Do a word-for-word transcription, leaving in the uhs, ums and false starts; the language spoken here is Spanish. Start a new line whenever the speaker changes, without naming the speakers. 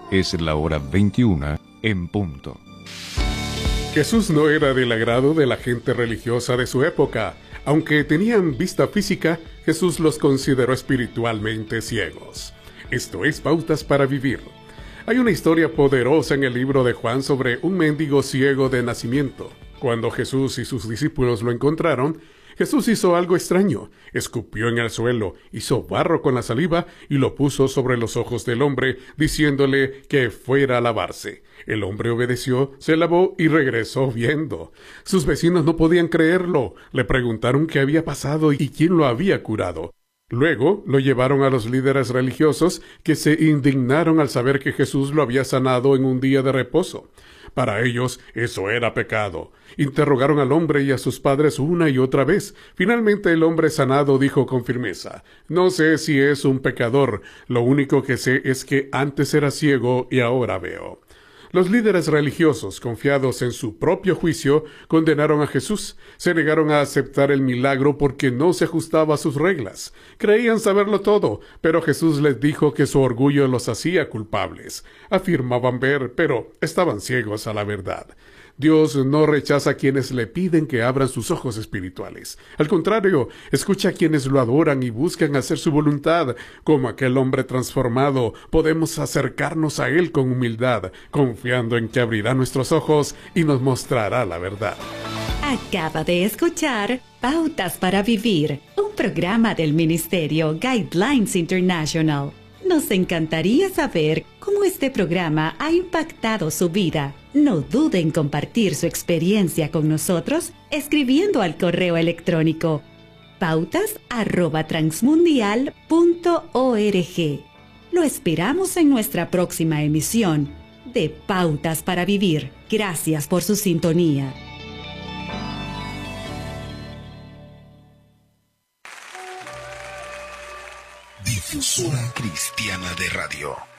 Es la hora veintiuna en punto.
Jesús no era del agrado de la gente religiosa de su época. Aunque tenían vista física, Jesús los consideró espiritualmente ciegos. Esto es Pautas para Vivir. Hay una historia poderosa en el libro de Juan sobre un mendigo ciego de nacimiento. Cuando Jesús y sus discípulos lo encontraron, Jesús hizo algo extraño. Escupió en el suelo, hizo barro con la saliva y lo puso sobre los ojos del hombre, diciéndole que fuera a lavarse. El hombre obedeció, se lavó y regresó viendo. Sus vecinos no podían creerlo. Le preguntaron qué había pasado y quién lo había curado. Luego lo llevaron a los líderes religiosos, que se indignaron al saber que Jesús lo había sanado en un día de reposo. Para ellos eso era pecado. Interrogaron al hombre y a sus padres una y otra vez. Finalmente el hombre sanado dijo con firmeza: «No sé si es un pecador. Lo único que sé es que antes era ciego y ahora veo». Los líderes religiosos, confiados en su propio juicio, condenaron a Jesús. Se negaron a aceptar el milagro porque no se ajustaba a sus reglas. Creían saberlo todo, pero Jesús les dijo que su orgullo los hacía culpables. Afirmaban ver, pero estaban ciegos a la verdad. Dios no rechaza a quienes le piden que abran sus ojos espirituales. Al contrario, escucha a quienes lo adoran y buscan hacer su voluntad. Como aquel hombre transformado, podemos acercarnos a Él con humildad, confiando en que abrirá nuestros ojos y nos mostrará la verdad.
Acaba de escuchar Pautas para Vivir, un programa del Ministerio Guidelines International. Nos encantaría saber cómo este programa ha impactado su vida. No duden en compartir su experiencia con nosotros escribiendo al correo electrónico pautas arroba transmundial punto org. Lo esperamos en nuestra próxima emisión de Pautas para Vivir. Gracias por su sintonía.
Difusora Cristiana de Radio.